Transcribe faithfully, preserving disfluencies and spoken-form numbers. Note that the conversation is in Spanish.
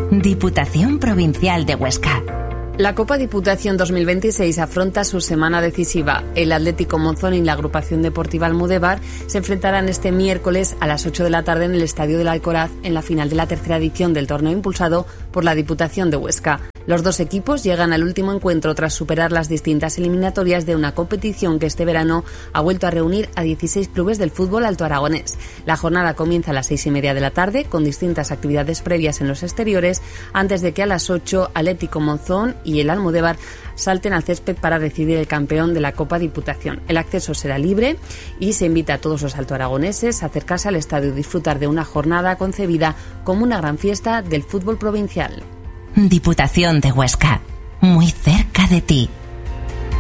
Diputación Provincial de Huesca. La Copa Diputación dos mil veintiséis afronta su semana decisiva. El Atlético Monzón y la Agrupación Deportiva Almudévar se enfrentarán este miércoles a las ocho de la tarde en el Estadio del Alcoraz en la final de la tercera edición del torneo impulsado por la Diputación de Huesca. Los dos equipos llegan al último encuentro tras superar las distintas eliminatorias de una competición que este verano ha vuelto a reunir a dieciséis clubes del fútbol alto aragonés. La jornada comienza a las seis y media de la tarde con distintas actividades previas en los exteriores antes de que a las ocho Atlético Monzón y el Almudévar salten al césped para decidir el campeón de la Copa Diputación. El acceso será libre y se invita a todos los altoaragoneses a acercarse al estadio y disfrutar de una jornada concebida como una gran fiesta del fútbol provincial. Diputación de Huesca, muy cerca de ti.